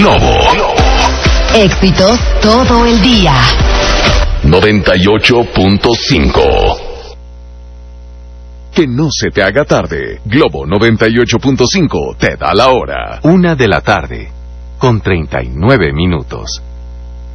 Globo. Éxitos todo el día. 98.5. Que no se te haga tarde. Globo 98.5 te da la hora. 1:00 p.m, con 39 minutos.